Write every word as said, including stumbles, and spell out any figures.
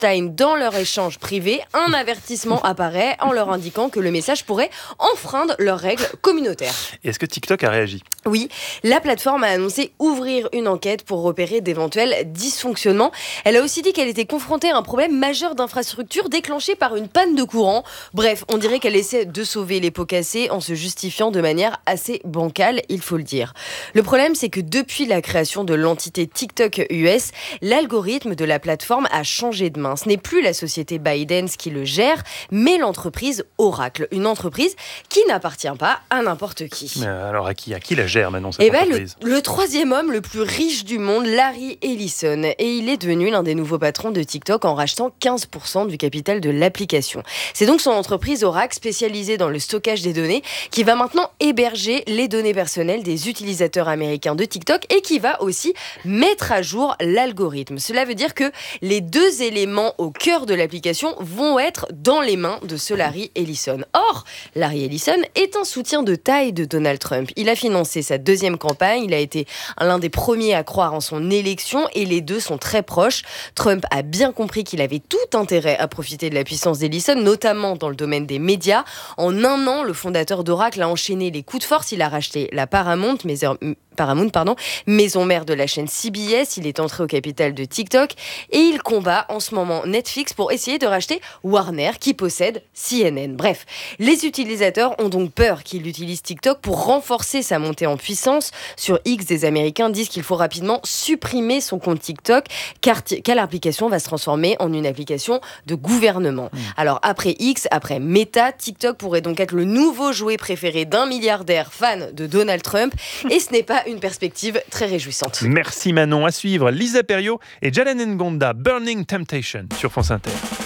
FaceTime dans leur échange privé, un avertissement apparaît en leur indiquant que le message pourrait enfreindre leurs règles communautaires. Et est-ce que TikTok a réagi ? Oui, la plateforme a annoncé ouvrir une enquête pour repérer d'éventuels dysfonctionnements. Elle a aussi dit qu'elle était confrontée à un problème majeur d'infrastructure déclenché par une panne de courant. Bref, on dirait qu'elle essaie de sauver les pots cassés en se justifiant de manière assez bancale, il faut le dire. Le problème, c'est que depuis la création de l'entité TikTok U S, l'algorithme de la plateforme a changé de main. Ce n'est plus la société ByteDance qui le gère, mais l'entreprise Oracle, une entreprise qui n'appartient pas à n'importe qui. Mais alors à qui, à qui la gère maintenant cette Eh ben, entreprise ? le, le troisième homme le plus riche du monde, Larry Ellison, et il est devenu l'un des nouveaux patrons de TikTok en rachetant quinze pour cent du capital de l'application. C'est donc son entreprise Oracle, spécialisée dans le stockage des données, qui va maintenant héberger les données personnelles des utilisateurs américains de TikTok et qui va aussi mettre à jour l'algorithme. Cela veut dire que les deux éléments au cœur de l'application vont être dans les mains de ce Larry Ellison. Or, Larry Ellison est un soutien de taille de Donald Trump. Il a financé sa deuxième campagne, il a été l'un des premiers à croire en son élection et les deux sont très proches. Trump a bien compris qu'il avait tout intérêt à profiter de la puissance d'Ellison, notamment dans le domaine des médias. En un an, le fondateur d'Oracle a enchaîné les coups de force. Il a racheté la Paramount, mais Paramount, pardon, maison mère de la chaîne C B S, il est entré au capital de TikTok et il combat en ce moment Netflix pour essayer de racheter Warner qui possède C N N. Bref, les utilisateurs ont donc peur qu'il utilise TikTok pour renforcer sa montée en puissance. Sur X, des Américains disent qu'il faut rapidement supprimer son compte TikTok car, car l'application va se transformer en une application de gouvernement. Mmh. Alors après X, après Meta, TikTok pourrait donc être le nouveau jouet préféré d'un milliardaire fan de Donald Trump et ce n'est pas une perspective très réjouissante. Merci Manon. À suivre, Lisa Perriot et Jalen Ngonda, Burning Temptation sur France Inter.